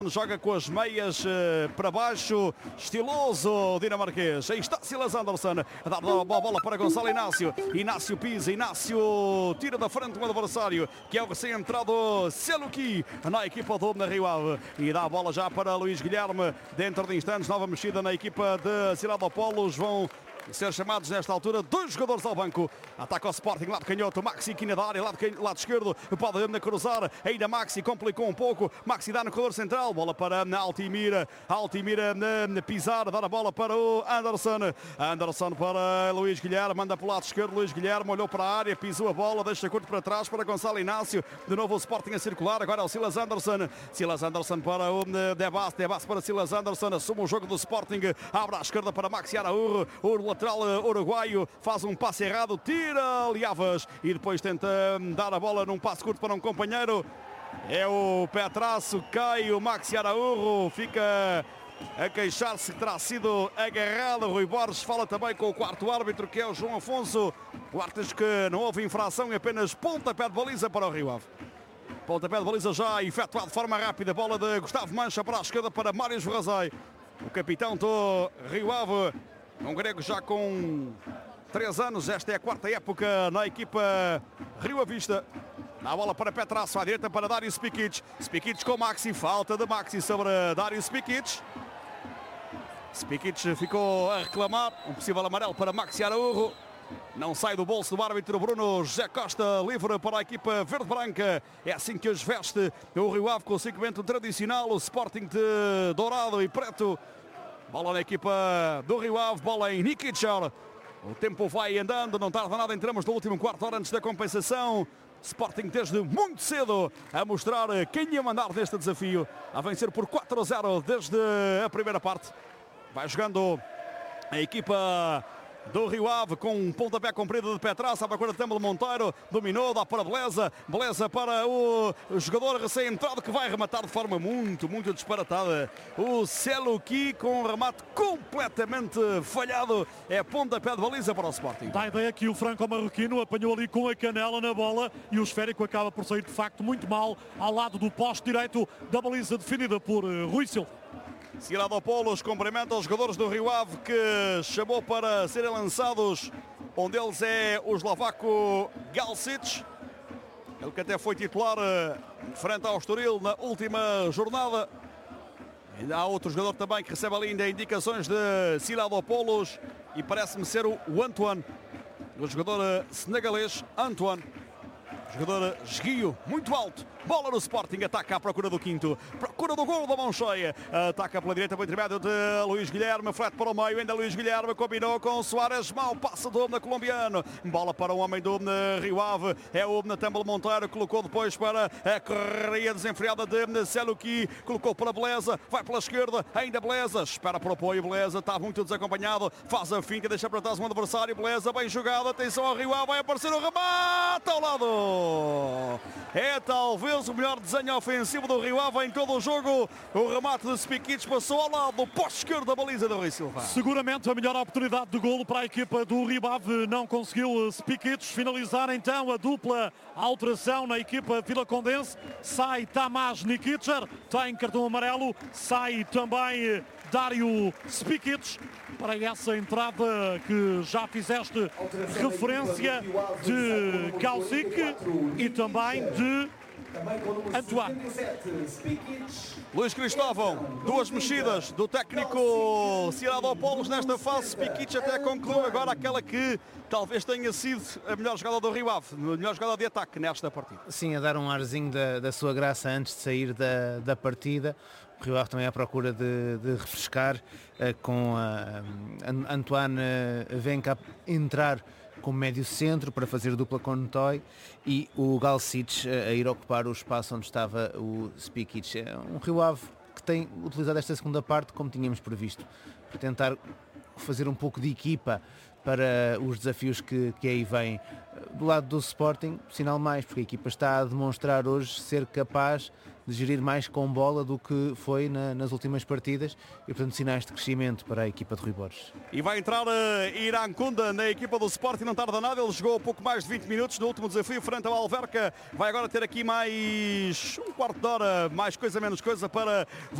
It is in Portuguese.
Joga com as meias para baixo, estiloso dinamarquês. Aí está Silas Andersson a dar a bola para Gonçalo Inácio. Inácio pisa, Inácio tira da frente o adversário, que é o recém-entrado Seluki na equipa do Rio Ave. E dá a bola já para Luís Guilherme. Dentro de instantes, nova mexida na equipa de Siladópolis. Vão ser chamados nesta altura dois jogadores ao banco. Ataca o Sporting, lado canhoto, Maxi aqui na área, lado esquerdo, pode cruzar, ainda Maxi complicou um pouco, Maxi dá no corredor central, bola para Altimira pisar, dar a bola para o Anderson para Luís Guilherme, manda para o lado esquerdo, Luís Guilherme olhou para a área, pisou a bola, deixa curto para trás para Gonçalo Inácio, de novo o Sporting a circular, agora é o Silas Andersson para o Debas para Silas Andersson, assume o jogo do Sporting, abre à esquerda para Maxi Araújo, o lateral uruguaio faz um passe errado, tira Liavas e depois tenta dar a bola num passe curto para um companheiro. É o pé traço, cai o Maxi Araújo, fica a queixar-se que terá sido agarrado. Rui Borges fala também com o quarto árbitro, que é o João Afonso. O árbitro diz que não houve infração, apenas pontapé de baliza para o Rio Ave. Pontapé de baliza já efetuado de forma rápida. Bola de Gustavo Mancha para a esquerda para Mário Verrazai. O capitão do Rio Ave, um grego já com 3 anos, esta é a 4ª época na equipa rio-avista. Dá a bola para Petrasso, à direita para Dário Spikic. Spikic com Maxi, falta de Maxi sobre Dário Spikic. Spikic ficou a reclamar, um possível amarelo para Maxi Araújo. Não sai do bolso do árbitro Bruno José Costa, livre para a equipa verde-branca. É assim que os veste o Rio Ave com o segmento tradicional, o Sporting de dourado e preto. Bola na equipa do Rio Ave, bola em Nikic. O tempo vai andando, não tarda nada, entramos no último quarto hora antes da compensação. Sporting desde muito cedo a mostrar quem ia mandar neste desafio, a vencer por 4-0 desde a primeira parte. Vai jogando a equipa do Rio Ave com um pontapé comprido de Petraça, à procura de Tâmelo Monteiro, dominou, dá para Beleza para o jogador recém-entrado que vai rematar de forma muito disparatada. O Seluki com um remate completamente falhado, é pontapé de baliza para o Sporting. Dá a ideia que o franco-marroquino apanhou ali com a canela na bola e o esférico acaba por sair de facto muito mal ao lado do poste direito da baliza definida por Rui Silva. Siladópolis cumprimenta os jogadores do Rio Ave que chamou para serem lançados. Um deles é o eslovaco Galsic, ele que até foi titular frente ao Estoril na última jornada. Ainda há outro jogador também que recebe ali ainda indicações de Siladópolis e parece-me ser o Antoine, o jogador senegalês Antoine. Jogador esguio, muito alto. Bola no Sporting, ataca à procura do quinto. Procura do gol da mão cheia. Ataca pela direita, para o intermédio de Luís Guilherme. Frete para o meio, ainda Luís Guilherme combinou com Soares. Mau passe do colombiano. Bola para o homem do Rio Ave. É o Tâmelo Monteiro. Colocou depois para a correria desenfreada de Seluki. Colocou para Beleza. Vai pela esquerda. Ainda Beleza. Espera para o apoio. Beleza está muito desacompanhado. Faz a finta, deixa para trás um adversário. Beleza, bem jogado. Atenção ao Rio Ave. Vai aparecer o remate ao lado. É talvez o melhor desenho ofensivo do Rio Ave em todo o jogo. O remate de Spikic passou ao lado do poste esquerdo da baliza do Rui Silva. Seguramente a melhor oportunidade de golo para a equipa do Rio Ave. Não conseguiu Spikic finalizar, então a dupla alteração na equipa vilacondense. Sai Tamás Nikic, tem cartão amarelo. Sai também Dário Spikic para essa entrada que já fizeste referência de Galsic e também de Antoine. Luís Cristóvão, 2 mexidas do técnico Siladópolis nesta fase. Spikic até concluiu agora aquela que talvez tenha sido a melhor jogada do Rio Ave, a melhor jogada de ataque nesta partida. Sim, a dar um arzinho da sua graça antes de sair da partida. O Rio Ave também à procura de refrescar, com Antoine vem cá entrar como médio centro para fazer dupla com Notói e o Galsic a ir ocupar o espaço onde estava o Spikic. É um Rio Ave que tem utilizado esta segunda parte como tínhamos previsto, para tentar fazer um pouco de equipa para os desafios que aí vêm. Do lado do Sporting, sinal mais, porque a equipa está a demonstrar hoje ser capaz de gerir mais com bola do que foi nas últimas partidas e, portanto, sinais de crescimento para a equipa de Rui Borges. E vai entrar Irã Kunda na equipa do Sporting, não tarda nada, ele jogou pouco mais de 20 minutos no último desafio frente ao Alverca, vai agora ter aqui mais um quarto de hora, mais coisa menos coisa para